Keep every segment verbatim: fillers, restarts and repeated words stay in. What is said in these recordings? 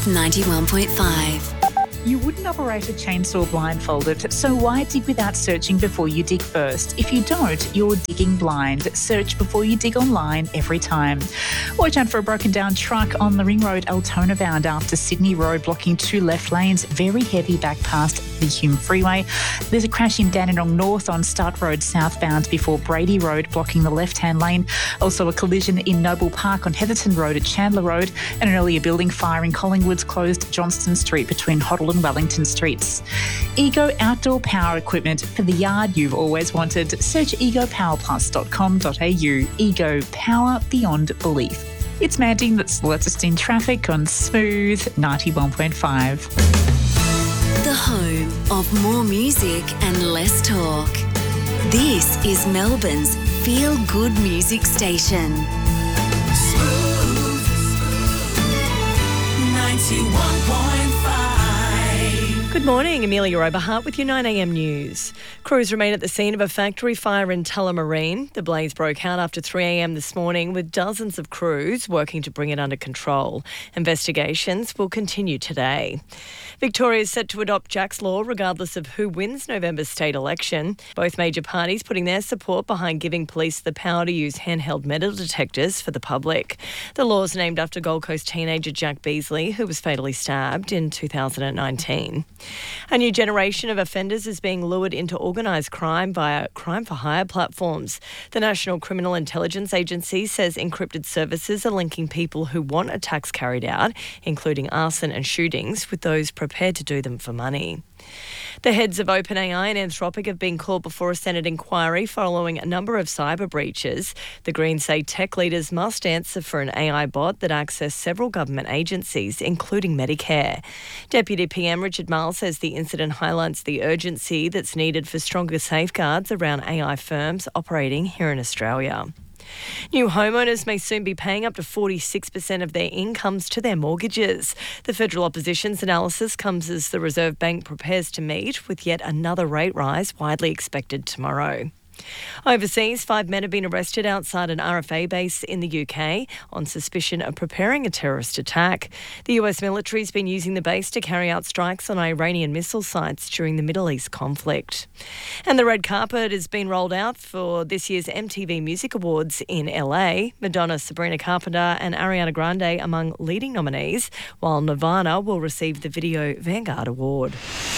ninety-one point five. You wouldn't operate a chainsaw blindfolded, so why dig without searching before you dig first? If you don't, you're digging blind. Search before you dig online every time. Watch out for a broken down truck on the Ring Road Altona bound after Sydney Road, blocking two left lanes. Very heavy back past the Hume Freeway. There's a crash in Dandenong North on Start Road southbound before Brady Road, blocking the left-hand lane. Also a collision in Noble Park on Heatherton Road at Chandler Road, and an earlier building fire in Collingwood's closed Johnston Street between Hoddle and Wellington Streets. Ego outdoor power equipment for the yard you've always wanted. Search ego power plus dot com dot a u. Ego, power beyond belief. It's Mandy, that's the latest in traffic on Smooth ninety-one point five. The home of more music and less talk. This is Melbourne's Feel Good Music Station. Smooth ninety-one point five. Good morning, Amelia Oberhart with your nine a m news. Crews remain at the scene of a factory fire in Tullamarine. The blaze broke out after three a m this morning with dozens of crews working to bring it under control. Investigations will continue today. Victoria is set to adopt Jack's Law regardless of who wins November's state election. Both major parties putting their support behind giving police the power to use handheld metal detectors for the public. The law is named after Gold Coast teenager Jack Beasley, who was fatally stabbed in two thousand nineteen. A new generation of offenders is being lured into organised crime via crime-for-hire platforms. The National Criminal Intelligence Agency says encrypted services are linking people who want attacks carried out, including arson and shootings, with those prepared to do them for money. The heads of OpenAI and Anthropic have been called before a Senate inquiry following a number of cyber breaches. The Greens say tech leaders must answer for an A I bot that accessed several government agencies, including Medicare. Deputy P M Richard Marles says the incident highlights the urgency that's needed for stronger safeguards around A I firms operating here in Australia. New homeowners may soon be paying up to forty-six percent of their incomes to their mortgages. The federal opposition's analysis comes as the Reserve Bank prepares to meet with yet another rate rise widely expected tomorrow. Overseas, five men have been arrested outside an R F A base in the U K on suspicion of preparing a terrorist attack. The U S military has been using the base to carry out strikes on Iranian missile sites during the Middle East conflict. And the red carpet has been rolled out for this year's M T V Music Awards in L A. Madonna, Sabrina Carpenter and Ariana Grande among leading nominees, while Nirvana will receive the Video Vanguard Award.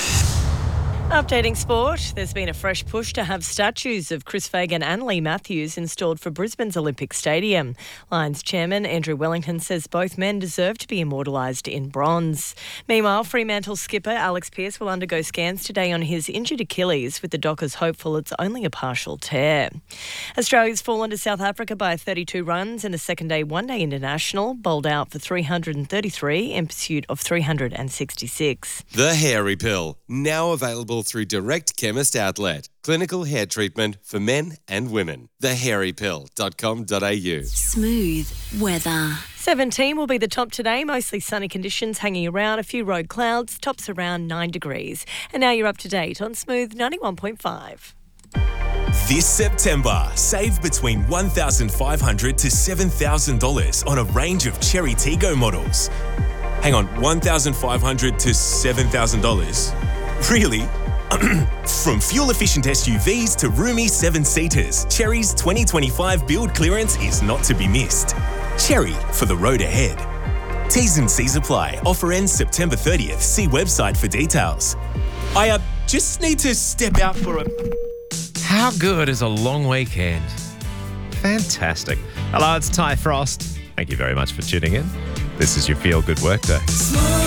Updating sport, there's been a fresh push to have statues of Chris Fagan and Lee Matthews installed for Brisbane's Olympic Stadium. Lions chairman Andrew Wellington says both men deserve to be immortalised in bronze. Meanwhile, Fremantle skipper Alex Pearce will undergo scans today on his injured Achilles, with the Dockers hopeful it's only a partial tear. Australia's fallen to South Africa by thirty-two runs in the second day one-day international, bowled out for three hundred thirty-three in pursuit of three hundred sixty-six. The Hairy Pill, now available through Direct Chemist Outlet. Clinical hair treatment for men and women. the hairy pill dot com dot a u. Smooth weather. seventeen will be the top today, mostly sunny conditions hanging around, a few road clouds, tops around nine degrees. And now you're up to date on Smooth ninety-one point five. This September, save between one thousand five hundred dollars to seven thousand dollars on a range of Cherry Tiggo models. Hang on, one thousand five hundred dollars to seven thousand dollars? Really? From fuel-efficient S U Vs to roomy seven-seaters, Cherry's twenty twenty-five build clearance is not to be missed. Cherry, for the road ahead. T's and C's apply. Offer ends September thirtieth. See website for details. I uh, just need to step out for a... How good is a long weekend? Fantastic. Hello, it's Ty Frost. Thank you very much for tuning in. This is your Feel Good Workday.